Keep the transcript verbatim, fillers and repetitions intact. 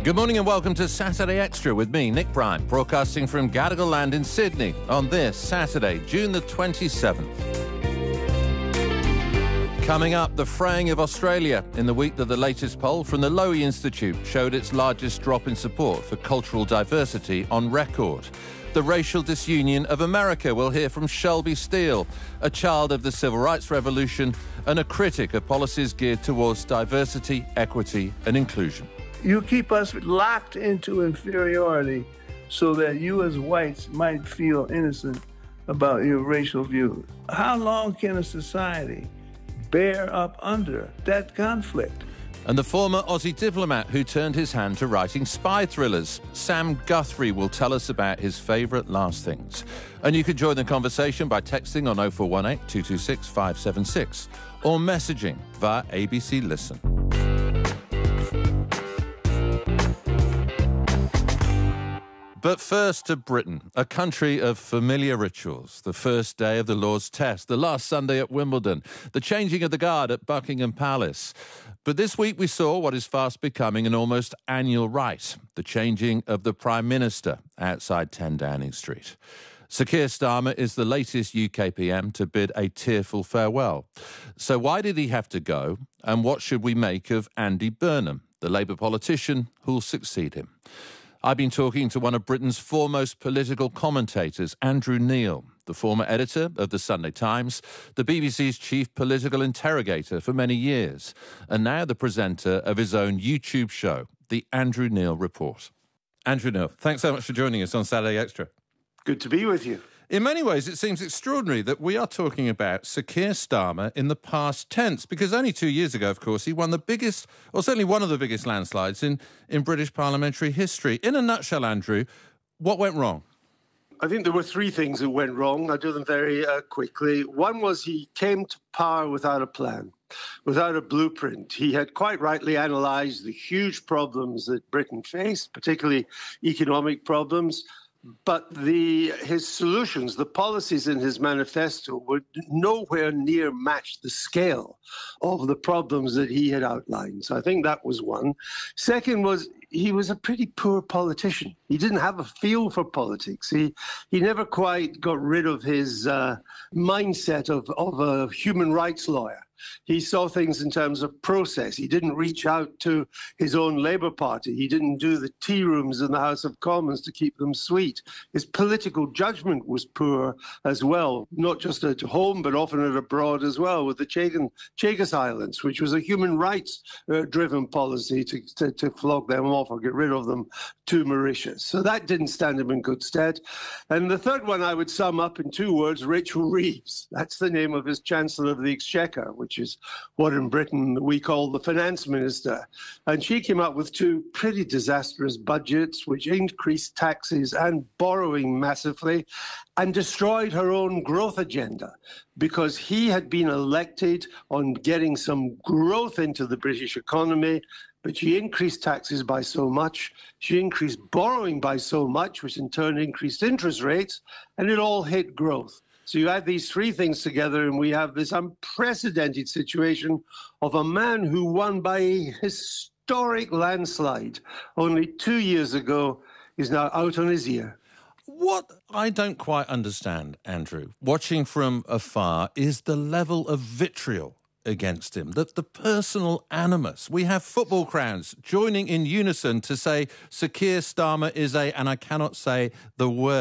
Good morning and welcome to Saturday Extra with me, Nick Bryant, broadcasting from Gadigal Land in Sydney on this Saturday, June the twenty-seventh. Coming up, the fraying of Australia in the week that the latest poll from the Lowy Institute showed its largest drop in support for cultural diversity on record. The racial disunion of America. We'll hear from Shelby Steele, a child of the Civil Rights Revolution and a critic of policies geared towards diversity, equity and inclusion. You keep us locked into inferiority so that you as whites might feel innocent about your racial views. How long can a society bear up under that conflict? And the former Aussie diplomat who turned his hand to writing spy thrillers. Sam Guthrie will tell us about his favourite last things. And you can join the conversation by texting on oh four one eight, two two six, five seven six or messaging via A B C Listen. But first to Britain, a country of familiar rituals. The first day of the Lord's Test, the last Sunday at Wimbledon, the changing of the guard at Buckingham Palace. But this week we saw what is fast becoming an almost annual rite, the changing of the Prime Minister outside ten Downing Street. Sir Keir Starmer is the latest U K P M to bid a tearful farewell. So why did he have to go, and what should we make of Andy Burnham, the Labour politician who'll succeed him? I've been talking to one of Britain's foremost political commentators, Andrew Neil, the former editor of The Sunday Times, the B B C's chief political interrogator for many years, and now the presenter of his own YouTube show, The Andrew Neil Report. Andrew Neil, thanks so much for joining us on Saturday Extra. Good to be with you. In many ways, it seems extraordinary that we are talking about Sir Keir Starmer in the past tense, because only two years ago, of course, he won the biggest, or certainly one of the biggest landslides in, in British parliamentary history. In a nutshell, Andrew, what went wrong? I think there were three things that went wrong. I'll do them very uh, quickly. One was he came to power without a plan, without a blueprint. He had quite rightly analysed the huge problems that Britain faced, particularly economic problems. But the his solutions, the policies in his manifesto, would nowhere near match the scale of the problems that he had outlined. So I think that was one. Second was he was a pretty poor politician. He didn't have a feel for politics. He he never quite got rid of his uh, mindset of, of a human rights lawyer. He saw things in terms of process. He didn't reach out to his own Labour Party. He didn't do the tea rooms in the House of Commons to keep them sweet. His political judgment was poor as well, not just at home, but often at abroad as well, with the Chagan, Chagas Islands, which was a human rights-driven uh, policy to, to, to flog them off or get rid of them to Mauritius. So that didn't stand him in good stead. And the third one I would sum up in two words, Rachel Reeves. That's the name of his Chancellor of the Exchequer, which is what in Britain we call the finance minister. And she came up with two pretty disastrous budgets, which increased taxes and borrowing massively and destroyed her own growth agenda, because he had been elected on getting some growth into the British economy. But she increased taxes by so much, she increased borrowing by so much, which in turn increased interest rates, and it all hit growth. So you add these three things together and we have this unprecedented situation of a man who won by a historic landslide only two years ago is now out on his ear. What I don't quite understand, Andrew, watching from afar, is the level of vitriol against him, that the personal animus. We have football crowds joining in unison to say Sir Keir Starmer is a, and I cannot say the word,